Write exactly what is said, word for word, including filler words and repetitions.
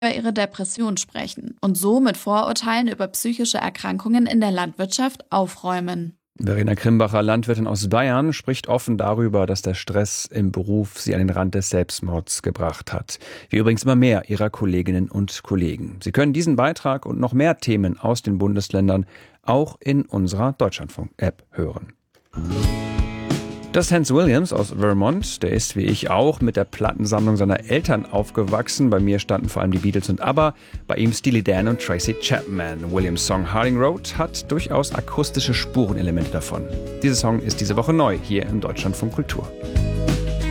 über ihre Depression sprechen und so mit Vorurteilen über psychische Erkrankungen in der Landwirtschaft aufräumen. Verena Krimbacher, Landwirtin aus Bayern, spricht offen darüber, dass der Stress im Beruf sie an den Rand des Selbstmords gebracht hat. Wie übrigens immer mehr ihrer Kolleginnen und Kollegen. Sie können diesen Beitrag und noch mehr Themen aus den Bundesländern auch in unserer Deutschlandfunk-App hören. Das ist Hans Williams aus Vermont. Der ist wie ich auch mit der Plattensammlung seiner Eltern aufgewachsen. Bei mir standen vor allem die Beatles und ABBA, bei ihm Steely Dan und Tracy Chapman. Williams' Song Harding Road hat durchaus akustische Spurenelemente davon. Dieser Song ist diese Woche neu hier im Deutschlandfunk Kultur.